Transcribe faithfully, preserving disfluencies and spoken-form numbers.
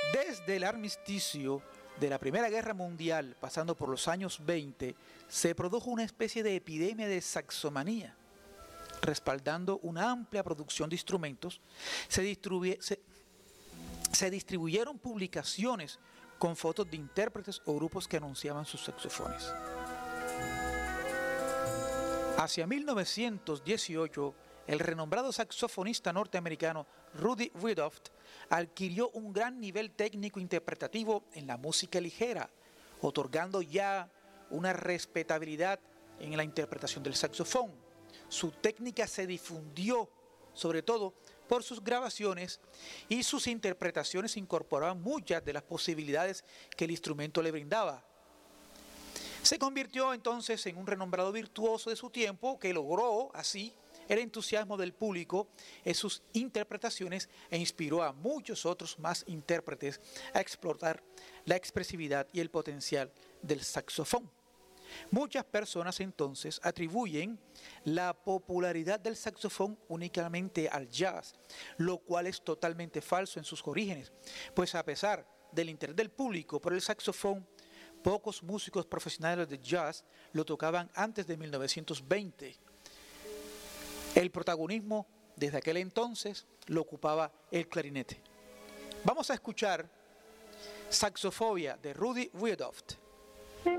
Desde el armisticio de la Primera Guerra Mundial, pasando por los años veinte, se produjo una especie de epidemia de saxomanía, respaldando una amplia producción de instrumentos. Se, distribuye, se, se distribuyeron publicaciones con fotos de intérpretes o grupos que anunciaban sus saxofones. Hacia mil novecientos dieciocho, el renombrado saxofonista norteamericano Rudy Rudolph adquirió un gran nivel técnico interpretativo en la música ligera, otorgando ya una respetabilidad en la interpretación del saxofón. Su técnica se difundió sobre todo por sus grabaciones, y sus interpretaciones incorporaban muchas de las posibilidades que el instrumento le brindaba. Se convirtió entonces en un renombrado virtuoso de su tiempo, que logró así el entusiasmo del público en sus interpretaciones e inspiró a muchos otros más intérpretes a explotar la expresividad y el potencial del saxofón. Muchas personas entonces atribuyen la popularidad del saxofón únicamente al jazz, lo cual es totalmente falso en sus orígenes, pues a pesar del interés del público por el saxofón, pocos músicos profesionales de jazz lo tocaban antes de mil novecientos veinte. El protagonismo desde aquel entonces lo ocupaba el clarinete. Vamos a escuchar Saxofobia de Rudy Rudolph.